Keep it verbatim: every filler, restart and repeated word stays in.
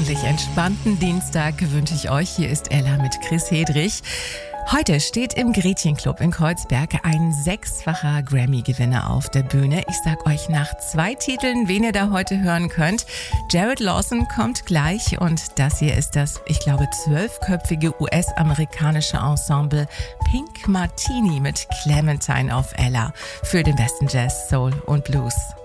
hoffentlich entspannten Dienstag wünsche ich euch. Hier ist Ella mit Chris Hedrich. Heute steht im Gretchenclub in Kreuzberg ein sechsfacher Grammy-Gewinner auf der Bühne. Ich sag euch nach zwei Titeln, wen ihr da heute hören könnt. Jared Lawson kommt gleich und das hier ist das, ich glaube, zwölfköpfige U S-amerikanische Ensemble Pink Martini mit Clementine auf Ella für den besten Jazz, Soul und Blues.